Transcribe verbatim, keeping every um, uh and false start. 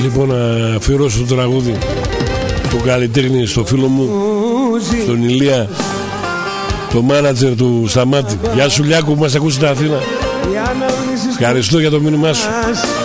λοιπόν να αφιερώσω το τραγούδι του καλλιτέχνη στο φίλο μου, στον Ηλία, το μάνατζερ του Σταμάτη. Γεια σου Λιάκου που μας ακούς στην Αθήνα. Ευχαριστώ για το μήνυμά σου.